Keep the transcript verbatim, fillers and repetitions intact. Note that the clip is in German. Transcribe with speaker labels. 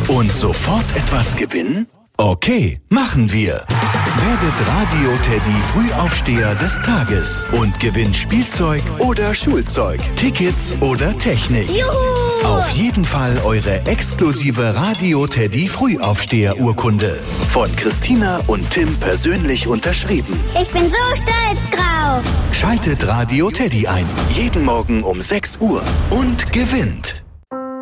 Speaker 1: Und sofort etwas gewinnen? Okay, machen wir. Werdet Radio Teddy Frühaufsteher des Tages und gewinnt Spielzeug oder Schulzeug, Tickets oder Technik.
Speaker 2: Juhu!
Speaker 1: Auf jeden Fall eure exklusive Radio Teddy Frühaufsteher-Urkunde. Von Christina und Tim persönlich unterschrieben.
Speaker 2: Ich bin so stolz drauf.
Speaker 1: Schaltet Radio Teddy ein. Jeden Morgen um sechs Uhr und gewinnt.